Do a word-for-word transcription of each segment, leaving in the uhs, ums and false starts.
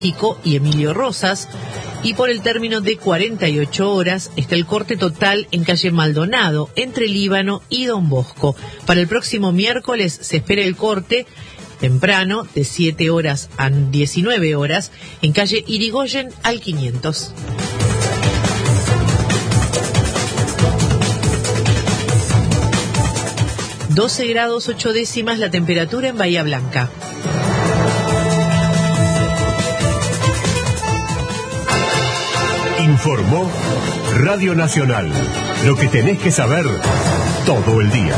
y Emilio Rosas, y por el término de cuarenta y ocho horas está el corte total en calle Maldonado, entre Líbano y Don Bosco. Para el próximo miércoles se espera el corte temprano, de siete horas a diecinueve horas, en calle Irigoyen al quinientos. doce grados ocho décimas la temperatura en Bahía Blanca. Informó Radio Nacional. Lo que tenés que saber todo el día.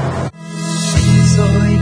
Soy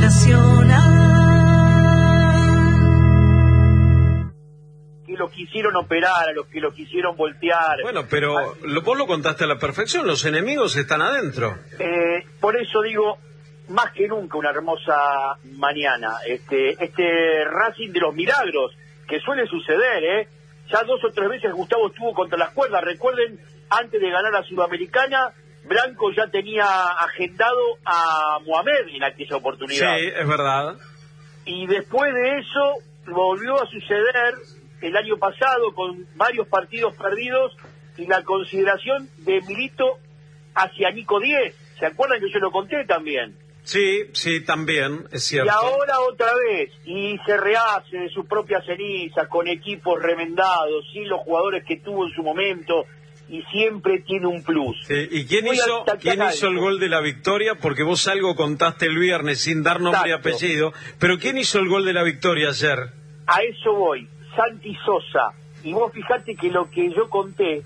nacional. Que lo quisieron operar, a los que lo quisieron voltear. Bueno, pero lo, vos lo contaste a la perfección, los enemigos están adentro. Eh, por eso digo, más que nunca una hermosa mañana. Este, este Racing de los milagros, que suele suceder, ¿eh? Ya dos o tres veces Gustavo estuvo contra las cuerdas. Recuerden, antes de ganar la Sudamericana, Blanco ya tenía agendado a Mohamed en aquella oportunidad. Sí, es verdad. Y después de eso, volvió a suceder el año pasado con varios partidos perdidos y la consideración de Milito hacia Nico Diez. ¿Se acuerdan que yo lo conté también? Sí, sí, también, es cierto. Y ahora otra vez, y se rehace de sus propias cenizas, con equipos remendados, sin los jugadores que tuvo en su momento, y siempre tiene un plus. Sí, ¿y quién hizo quién hizo el gol de la victoria? Porque vos algo contaste el viernes sin dar nombre y apellido, pero ¿quién hizo el gol de la victoria ayer? A eso voy, Santi Sosa. Y vos fijate que lo que yo conté,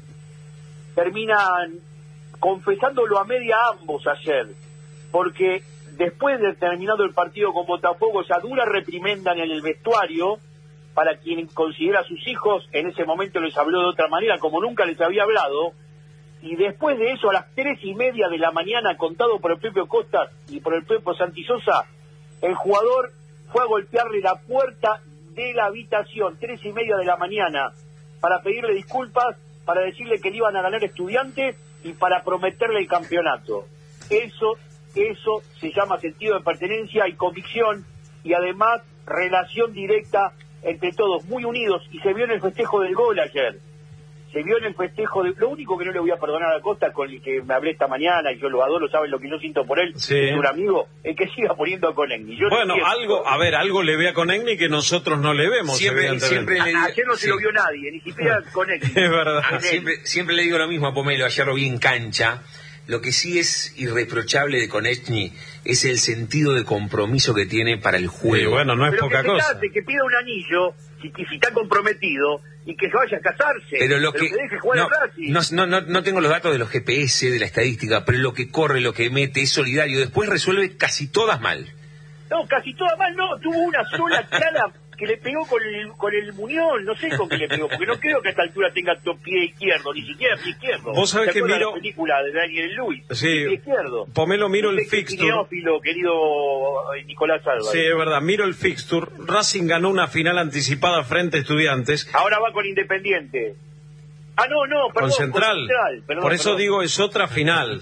terminan confesándolo a media ambos ayer, porque después de terminado el partido con Botafogo, esa dura reprimenda en el vestuario, para quien considera a sus hijos, en ese momento les habló de otra manera, como nunca les había hablado, y después de eso, a las tres y media de la mañana, contado por el propio Costas y por el propio Santi Sosa, el jugador fue a golpearle la puerta de la habitación, tres y media de la mañana, para pedirle disculpas, para decirle que le iban a ganar Estudiantes y para prometerle el campeonato. Eso Eso se llama sentido de pertenencia y convicción, y además relación directa entre todos, muy unidos, y se vio en el festejo del gol ayer. Se vio en el festejo de... Lo único que no le voy a perdonar a Costa, con el que me hablé esta mañana, y yo lo adoro, saben lo que yo siento por él, sí. Es un amigo, es que siga poniendo a Conegni. Yo bueno, no algo, a ver, algo le ve a Conegni que nosotros no le vemos, siempre, siempre le digo, ayer no se sí. lo vio nadie, ni siquiera Conegni. Es verdad. Ah, siempre, siempre le digo lo mismo a Pomelo, ayer lo vi en cancha. Lo que sí es irreprochable de Konechny es el sentido de compromiso que tiene para el juego. Sí, bueno, no es Pero poca que cosa. Case, que pida un anillo, si, si está comprometido, y que se vaya a casarse. Pero lo pero que, que deje jugar no, al Racing. no, no, no, no tengo los datos de los G P S, de la estadística, pero lo que corre, lo que mete, es solidario. Después resuelve casi todas mal. No, casi todas mal no. Tuvo una sola clara que le pegó con el, con el muñón, no sé con qué le pegó, porque no creo que a esta altura tenga tu pie izquierdo, ni siquiera pie izquierdo. Vos sabés que miro... la película de Daniel Lewis, sí, pie izquierdo. Pomelo, miro no el fixture. Cineófilo, querido Nicolás Álvarez. Sí, es verdad, miro el fixture. Racing ganó una final anticipada frente a Estudiantes. Ahora va con Independiente. Ah, no, no, perdón. Con Central. Con Central perdón, Por eso perdón. digo, es otra final.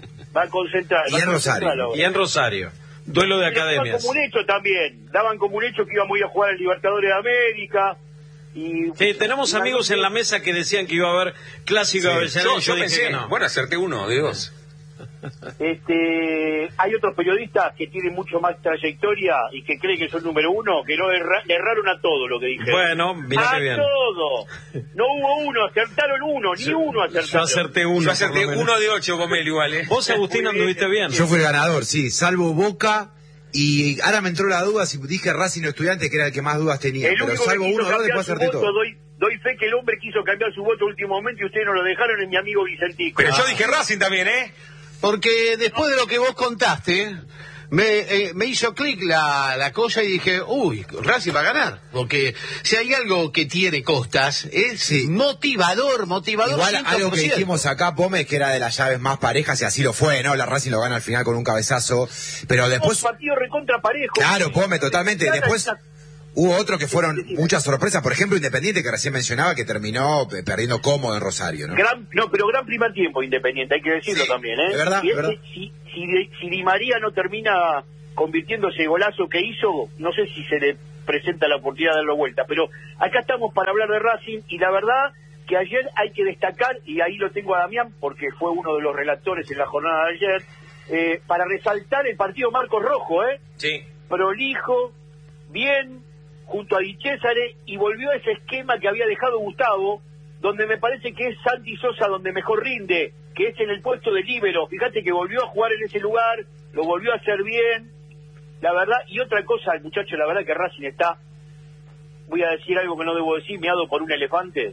Va con Central. Y en Rosario. Y en Rosario. Duelo de academias. Daban como un hecho también, daban como un hecho que íbamos a ir a jugar al Libertadores de América. Y sí, tenemos amigos en la mesa que decían que iba a haber clásico de Sí. Avellaneda. Yo, yo dije pensé, que no. bueno, acerté uno de dos. Este, hay otros periodistas que tienen mucho más trayectoria y que creen que son número uno, que no erra, le erraron a todo lo que dijeron. Bueno, mirá a que bien. todo. No hubo uno, acertaron uno, ni Yo, uno acertaron. yo acerté uno. Yo acerté por lo menos. uno de ocho, Pomelo, igual, ¿eh? Vos, Agustín, Muy bien. anduviste bien. Yo fui el ganador, sí, salvo Boca, y ahora me entró la duda si dije Racing o Estudiantes, que era el que más dudas tenía, El pero único salvo que quiso uno o dos, cambiar después su acerté voto, todo. doy, doy fe que el hombre quiso cambiar su voto a último momento y ustedes no lo dejaron, es mi amigo Vicentico. Pero yo dije Racing también, ¿eh? Porque después de lo que vos contaste, me, eh, me hizo clic la, la cosa y dije, uy, Racing va a ganar. Porque si hay algo que tiene Costas, es Sí. motivador, motivador. Igual cien por algo que ciento. dijimos acá, Pome, que era de las llaves más parejas, y así lo fue, ¿no? La Racing lo gana al final con un cabezazo, pero después... Un partido recontra parejo. Claro, Pome, totalmente. Después hubo otros que fueron muchas sorpresas, por ejemplo, Independiente, que recién mencionaba, que terminó eh, perdiendo cómodo en Rosario, ¿no? Gran, no, pero gran primer tiempo Independiente, hay que decirlo Sí, también, ¿eh? de verdad, si, de este- verdad. si, si, Di- si Di María no termina convirtiendo ese golazo que hizo, no sé si se le presenta la oportunidad de darlo vuelta. Pero acá estamos para hablar de Racing, y la verdad que ayer hay que destacar, y ahí lo tengo a Damián, porque fue uno de los relatores en la jornada de ayer, eh, para resaltar el partido Marcos Rojo, ¿eh? Sí. Prolijo, bien, junto a Di Césare, y volvió a ese esquema que había dejado Gustavo, donde me parece que es Santi Sosa donde mejor rinde, que es en el puesto de líbero. Fíjate que volvió a jugar en ese lugar, lo volvió a hacer bien, la verdad. Y otra cosa, el muchacho, la verdad que Racing está, voy a decir algo que no debo decir, meado por un elefante,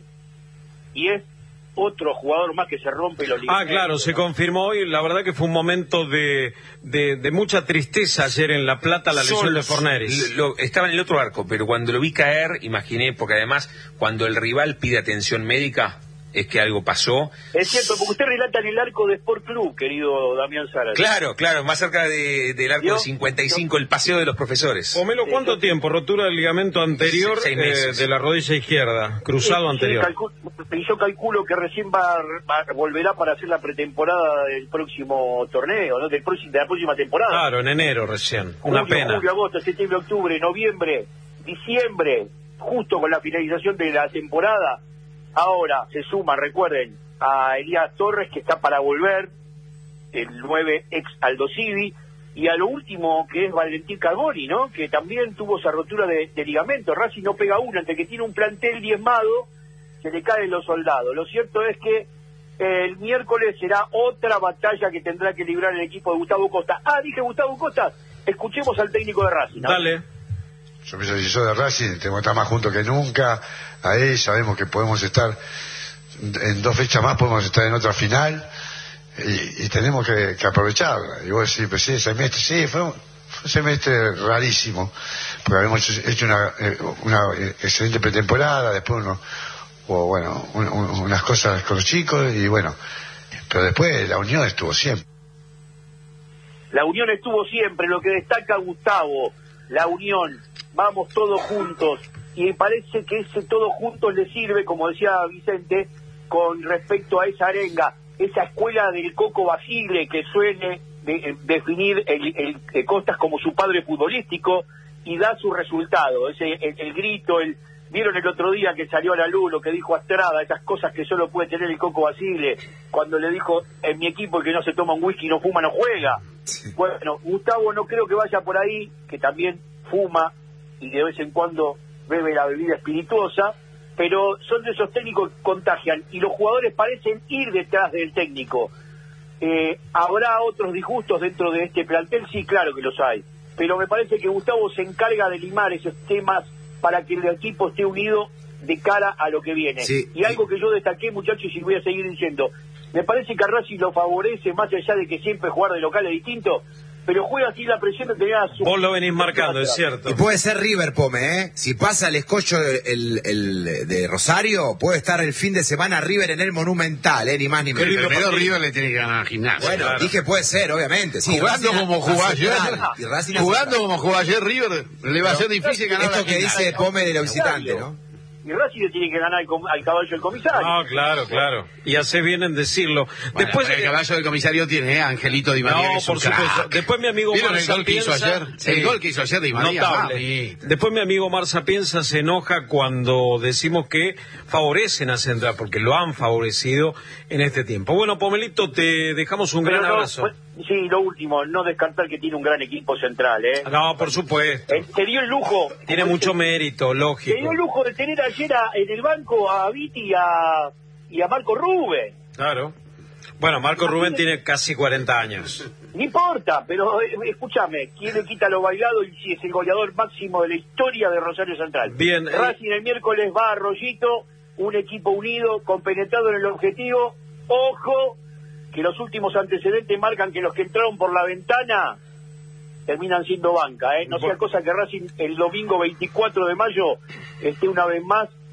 y es otro jugador más que se rompe los ligamentos. Ah, claro, se confirmó hoy. La verdad que fue un momento de, de, de mucha tristeza ayer en La Plata, la lesión Sol, de Forneris. Lo, estaba en el otro arco, pero cuando lo vi caer, imaginé, porque además, cuando el rival pide atención médica, es que algo pasó. Es cierto, porque usted relata en el arco de Sport Club, querido Damián Sara. Claro, claro, más cerca de, del arco ¿Yo? de cincuenta y cinco, el paseo de los profesores. Pomelo, ¿cuánto tiempo? Rotura del ligamento anterior Seis eh, meses. de la rodilla izquierda, cruzado Sí, anterior. calculo, y yo calculo que recién va, va- volverá para hacer la pretemporada del próximo torneo, ¿no? Del próximo, de la próxima temporada. Claro, en enero recién. Una Julio, pena. Julio, agosto, septiembre, octubre, noviembre, diciembre, justo con la finalización de la temporada. Ahora se suma, recuerden, a Elías Torres, que está para volver, el nueve ex Aldo Civi, y a lo último que es Valentín Carboni, ¿no? Que también tuvo esa rotura de, de ligamento. Racing no pega una, entre que tiene un plantel diezmado, se le caen los soldados. Lo cierto es que el miércoles será otra batalla que tendrá que librar el equipo de Gustavo Costa. Ah, dije Gustavo Costa, escuchemos al técnico de Racing, ¿no? Dale. Yo pienso que si soy de Racing, tengo que estar más juntos que nunca. Ahí sabemos que podemos estar, en dos fechas más podemos estar en otra final, y, y tenemos que, que aprovecharla. Y vos decís, pues sí, semestre, sí, fue un, fue un semestre rarísimo, porque habíamos hecho, hecho una, eh, una excelente pretemporada, después uno, hubo, bueno, un, un, unas cosas con los chicos, y bueno, pero después la unión estuvo siempre. La unión estuvo siempre, lo que destaca Gustavo, la unión, vamos todos juntos, y me parece que ese todos juntos le sirve, como decía Vicente, con respecto a esa arenga, esa escuela del Coco Basile que suele de, definir el, el, el Costas como su padre futbolístico, y da su resultado, ese el, el grito, el vieron el otro día que salió a la luz lo que dijo Astrada, esas cosas que solo puede tener el Coco Basile, cuando le dijo, en mi equipo el que no se toma un whisky no fuma, no juega. Bueno, Gustavo no creo que vaya por ahí, que también fuma y de vez en cuando bebe la bebida espirituosa, pero son de esos técnicos que contagian, y los jugadores parecen ir detrás del técnico. Eh, ¿Habrá otros disgustos dentro de este plantel? Sí, claro que los hay, pero me parece que Gustavo se encarga de limar esos temas para que el equipo esté unido de cara a lo que viene. Sí, y algo que yo destaqué, muchachos, y voy a seguir diciendo, me parece que a Racing lo favorece, más allá de que siempre jugar de local es distinto, pero juega así la presión de tener a su... Vos lo venís marcando, es cierto. Y puede ser River, Pome, ¿eh? Si pasa el escollo el, el de Rosario, puede estar el fin de semana River en el Monumental, ¿eh? Ni más ni menos. Primero River le tiene que ganar al Gimnasia. Bueno, claro. dije puede ser, obviamente. Sí, Jugando Racing como a- jugó a ayer, Central, y Racing a jugando Central. como jugó ayer River, le va a ser difícil ganar Esto al que Gimnasia. dice Pome de los visitantes, ¿no? Y Racing le tiene que ganar al, com- al caballo del comisario. No, claro, claro. Y hace bien en decirlo. Bueno, Después, pero el caballo del comisario tiene, ¿eh? Angelito Di María, no, que es un por supuesto. crack. Después mi amigo ¿Vieron el Marza gol que hizo piensa- ayer? Sí. El gol que hizo ayer Di María. Notable. mami. Después mi amigo Marza Piensa se enoja cuando decimos que favorecen a Central, porque lo han favorecido en este tiempo. Bueno, Pomelito, te dejamos un Pero gran no, abrazo. pues, sí, lo último, no descartar que tiene un gran equipo central, ¿eh? No, por supuesto. Eh, se dio el lujo... Tiene como mucho dice- mérito, Se dio lógico. el lujo de tener ayer a- en el banco a Viti y a, y a Marco Rubén. Claro. Bueno, Marco Rubén tiene casi cuarenta años. No importa, pero eh, escúchame, ¿quién le quita lo bailado y si es el goleador máximo de la historia de Rosario Central? Bien, eh. Racing el miércoles va a Arroyito, un equipo unido, compenetrado en el objetivo. Ojo, que los últimos antecedentes marcan que los que entraron por la ventana terminan siendo banca, ¿eh? No sea cosa que Racing el domingo veinticuatro de mayo esté una vez más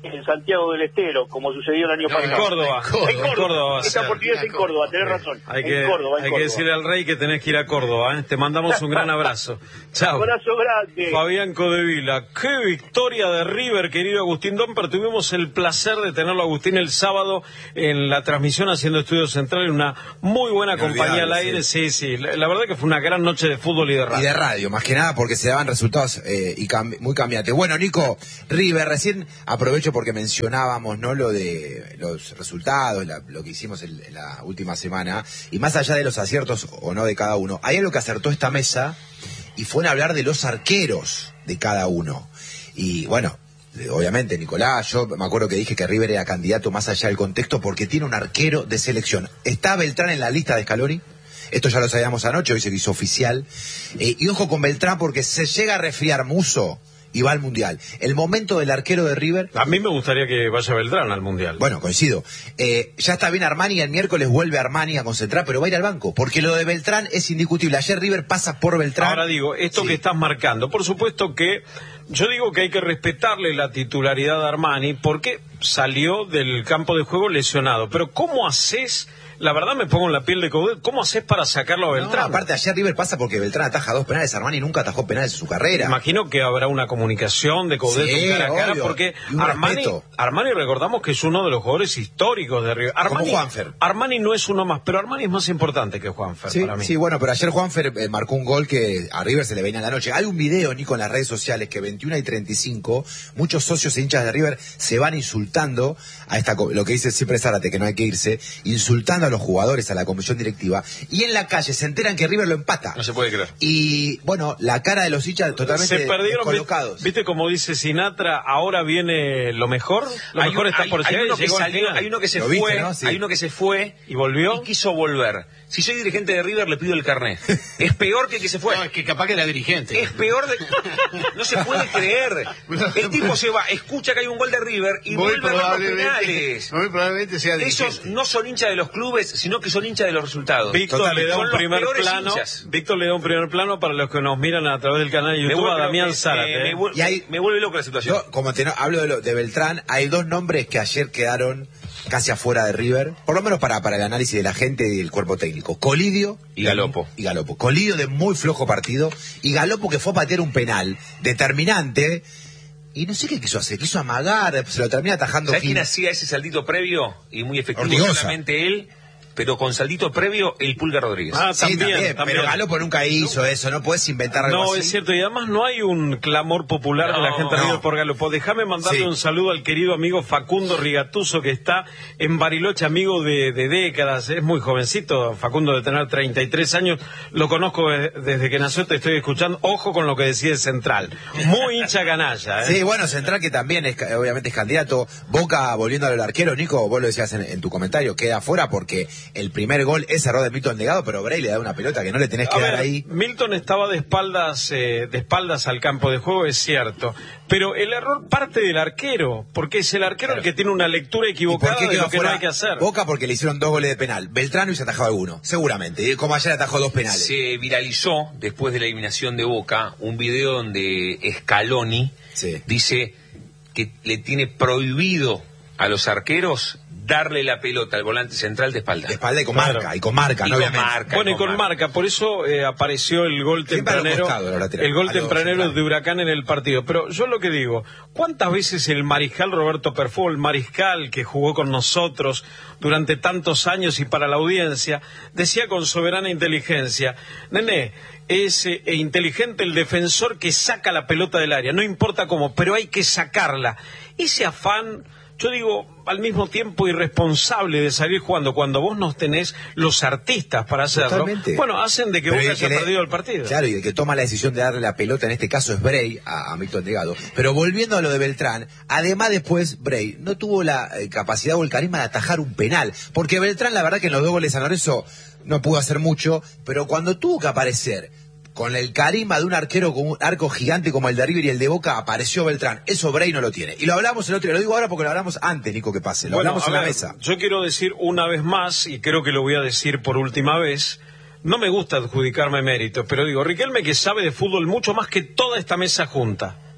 en Santiago del Estero, como sucedió el año No, pasado. en Córdoba. En Córdoba. En Córdoba va a Esta ser. oportunidad es en Córdoba, tenés razón. Hay que, en Córdoba, en hay que Córdoba. decirle al rey que tenés que ir a Córdoba, ¿eh? Te mandamos un gran abrazo. Chao. Abrazo grande. Fabián Codevila, qué victoria de River, querido Agustín Domper. Tuvimos el placer de tenerlo, Agustín, el sábado en la transmisión haciendo Estudio Central, en una muy buena compañía al aire. Sí, sí, la, la verdad que fue una gran noche de fútbol y de radio. Y de radio, más que nada porque se daban resultados eh, y cam muy cambiantes. Bueno, Nico, River, recién aprovecho porque mencionábamos, ¿no?, lo de los resultados, la, lo que hicimos en, en la última semana, y más allá de los aciertos o no de cada uno, hay algo que acertó esta mesa y fue en hablar de los arqueros de cada uno. Y bueno, obviamente, Nicolás, yo me acuerdo que dije que River era candidato más allá del contexto porque tiene un arquero de selección. ¿Está Beltrán en la lista de Scaloni? Esto ya lo sabíamos anoche, hoy se hizo oficial. Eh, y ojo con Beltrán porque se llega a resfriar Muso y va al Mundial. El momento del arquero de River... A mí me gustaría que vaya Beltrán al Mundial. Bueno, coincido. Eh, ya está bien Armani, el miércoles vuelve Armani a concentrar, pero va a ir al banco, porque lo de Beltrán es indiscutible. Ayer River pasa por Beltrán. Ahora digo, esto Sí. que estás marcando, por supuesto que yo digo que hay que respetarle la titularidad de Armani porque salió del campo de juego lesionado, pero ¿cómo haces? La verdad me pongo en la piel de Coudet, ¿cómo haces para sacarlo a Beltrán? No, aparte ayer River pasa porque Beltrán ataja dos penales, Armani nunca atajó penales en su carrera. Imagino que habrá una comunicación de Coudet Sí, cara a cara, obvio. porque Y un Armani, respeto. Armani recordamos que es uno de los jugadores históricos de River. Armani, Como Juanfer. Armani no es uno más, pero Armani es más importante que Juanfer Sí, para mí. sí, bueno, pero ayer Juanfer eh, marcó un gol que a River se le venía en la noche. Hay un video, Nico, en las redes sociales que veintiuna y treinta y cinco, muchos socios e hinchas de River se van insultando a esta, co- lo que dice siempre Zárate, que no hay que irse, insultando a los jugadores, a la comisión directiva, y en la calle se enteran que River lo empata. No se puede creer. Y, bueno, la cara de los hinchas totalmente Se perdieron, colocados. viste como dice Sinatra, ahora viene lo mejor, lo Hay mejor un- está hay- por hay llegar uno y que llegó al salió- final. hay uno que se Lo viste, fue, ¿no? Sí. hay uno que se fue ¿Y volvió? y quiso volver. Si soy dirigente de River le pido el carnet. Es peor que el que se fue. No, es que capaz que era dirigente. Es peor de... No se puede creer. El tipo se va, escucha que hay un gol de River y Muy vuelve a ver los probablemente, penales. muy probablemente sea dirigente. Esos no son hinchas de los clubes, sino que son hinchas de los resultados. Víctor le da Son un los primer peores plano. hinchas. Víctor le da un primer plano para los que nos miran a través del canal de Me YouTube vuelve- a Damián me- Zárate. me- ¿eh? me vuelve- Y hay- me vuelve loco la situación. Yo, como te no- hablo de, lo- de Beltrán, hay dos nombres que ayer quedaron casi afuera de River, por lo menos para, para el análisis de la gente y del cuerpo técnico. Colidio Y Galopo. Y Galopo. Colidio de muy flojo partido y Galopo que fue a patear un penal determinante y no sé qué quiso hacer, quiso amagar, se lo termina atajando. ¿Sabes Gil. quién hacía ese saldito previo? Y muy efectivo, Ortigosa. solamente él, pero con saldito previo, el Pulga Rodríguez. Ah, Sí, también, también, también. pero Galopo nunca hizo eso, no puedes inventar algo No, así. es cierto, y además no hay un clamor popular de la No, gente no. River por Galopo. Déjame mandarle Sí. un saludo al querido amigo Facundo Rigatuso, que está en Bariloche, amigo de, de décadas, es muy jovencito, Facundo de tener treinta y tres años, lo conozco de- desde que nació, te estoy escuchando, ojo con lo que decide Central, muy hincha canalla, ¿eh? Sí, bueno, Central que también es, ca- obviamente es candidato. Boca, volviendo al arquero, Nico, vos lo decías en, en tu comentario, queda afuera porque el primer gol es error de Milton Negado, pero Bray le da una pelota que no le tenés que A dar ver, ahí. Milton estaba de espaldas, eh, de espaldas al campo de juego, es cierto, pero el error parte del arquero, porque es el arquero el que tiene una lectura ¿Y por equivocada qué de quedó lo que no afuera hay que hacer. Boca porque le hicieron dos goles de penal. Beltrán y se atajó alguno, seguramente. Y como ayer atajó dos penales. Se viralizó, después de la eliminación de Boca, un video donde Scaloni Sí. dice que le tiene prohibido a los arqueros darle la pelota al volante central de espalda. De espalda y con Claro. marca, y con marca, Y ¿no? con Obviamente. marca. Bueno, y con marca, por eso eh, apareció el gol Siempre a los tempranero, costados, los laterales, el gol a los tempranero centrales. de Huracán en el partido. Pero yo lo que digo, ¿cuántas veces el mariscal Roberto Perfó, el mariscal que jugó con nosotros durante tantos años y para la audiencia, decía con soberana inteligencia, nene, es eh, inteligente el defensor que saca la pelota del área, no importa cómo, pero hay que sacarla. Ese afán, yo digo, al mismo tiempo irresponsable de salir jugando cuando vos no tenés los artistas para hacerlo, Totalmente. bueno, hacen de que Pero Boca el que haya le- perdido el partido. Claro, y el que toma la decisión de darle la pelota en este caso es Bray a, a Milton Delgado. Pero volviendo a lo de Beltrán, además después Bray no tuvo la eh, capacidad o el carisma de atajar un penal. Porque Beltrán, la verdad que en los dos goles de San Lorenzo no pudo hacer mucho, pero cuando tuvo que aparecer con el carisma de un arquero con un arco gigante como el de River y el de Boca, apareció Beltrán. Eso Bray no lo tiene. Y lo hablamos el otro día, lo digo ahora porque lo hablamos antes, Nico, que pase. Lo Bueno, hablamos a en la ver, mesa. Yo quiero decir una vez más, y creo que lo voy a decir por última vez, no me gusta adjudicarme méritos, pero digo, Riquelme que sabe de fútbol mucho más que toda esta mesa junta,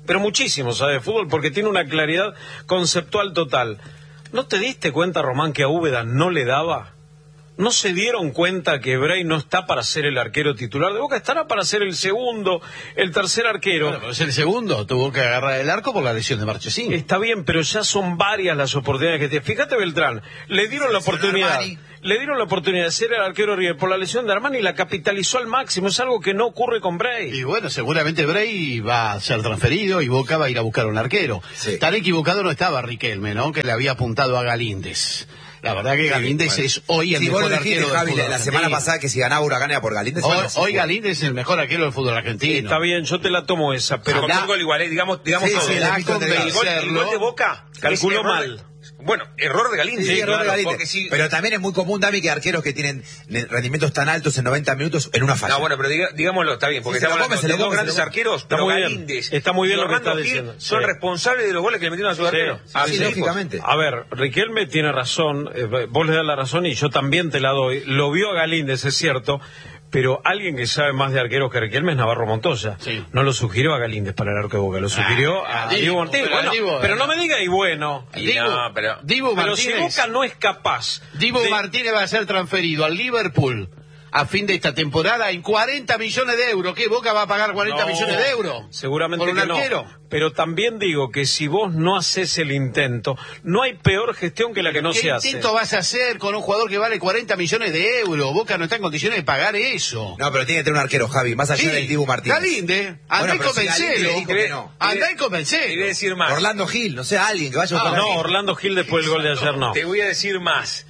pero muchísimo sabe de fútbol porque tiene una claridad conceptual total. ¿No te diste cuenta, Román, que a Úbeda no le daba? ¿No se dieron cuenta que Bray no está para ser el arquero titular de Boca? Estará para ser el segundo, el tercer arquero. Bueno, pero es el segundo, tuvo que agarrar el arco por la lesión de Marchesín. Está bien, pero ya son varias las oportunidades que tiene. Fíjate, Beltrán, le dieron la oportunidad, le dieron la oportunidad de ser el arquero River por la lesión de Armani y la capitalizó al máximo. Es algo que no ocurre con Bray. Y bueno, seguramente Bray va a ser transferido y Boca va a ir a buscar un arquero. Sí. Tan equivocado no estaba Riquelme, ¿no? Que le había apuntado a Galíndez. La verdad que Galíndez sí, bueno. es hoy el si mejor vos arquero dijiste, del Javi, fútbol la semana pasada que si ganaba Huracán era por Galíndez. Hoy, hoy Galíndez es el mejor arquero del fútbol argentino. Está bien, yo te la tomo esa, pero con un gol igual, ¿eh? digamos, digamos sí, todo. Sí, el, gol, el gol de Boca calculó mal. Bueno, error de Galíndez. Sí, sí, error claro, de Galíndez. Sí. Pero también es muy común, Dami, que arqueros que tienen rendimientos tan altos en noventa minutos en una falla. No, bueno, pero diga, digámoslo, está bien, porque sí, estamos come, hablando de dos come, grandes arqueros, está pero muy Galíndez bien. Está muy bien y lo que está Gil diciendo. son sí. responsables de los goles que le metieron a su arquero. Sí, Así sí, lógicamente. A ver, Riquelme tiene razón, eh, vos le das la razón y yo también te la doy. Lo vio a Galíndez, es cierto, pero alguien que sabe más de arqueros que Riquelme es Navarro Montoya. Sí. No lo sugirió a Galíndez para el arco de Boca, lo sugirió ah, a Dibu, Dibu Martínez. Bueno, Dibu, pero no me diga y bueno. Y Dibu, no, pero, Dibu pero si Boca no es capaz. Dibu de... Martínez va a ser transferido al Liverpool a fin de esta temporada en cuarenta millones de euros. ¿Qué Boca va a pagar cuarenta no, millones de euros? Seguramente por un que arquero. No. Pero también digo que si vos no haces el intento, no hay peor gestión que la que no se hace. ¿Qué intento vas a hacer con un jugador que vale cuarenta millones de euros? Boca no está en condiciones de pagar eso. No, pero tiene que tener un arquero, Javi, más allá sí, del Dibu Martínez. Galíndez, andá bueno, y convencelo. Si no. Andá y convencelo. Te voy a decir más. Orlando Gil, no sé, alguien que vaya a buscar. No, no, Orlando Gil después del gol de ayer no. Te voy a decir más.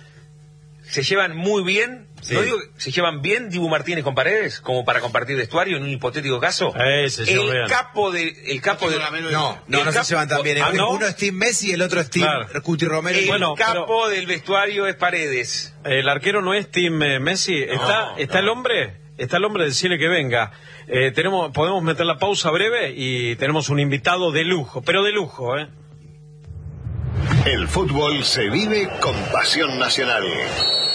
Se llevan muy bien. Sí. No digo que se llevan bien Dibu Martínez con Paredes, como para compartir vestuario en un hipotético caso. Eh, se el bien. capo de, el capo de, no, no, no se llevan tan bien. ¿Ah, no? Uno es Team Messi y el otro es Team claro. Cuti Romero. El bueno, capo pero, del vestuario es Paredes. El arquero no es Team eh, Messi. No, está, está no. el hombre, está el hombre, decirle que venga. Eh, tenemos, podemos meter la pausa breve y tenemos un invitado de lujo, pero de lujo, eh. El fútbol se vive con pasión nacional.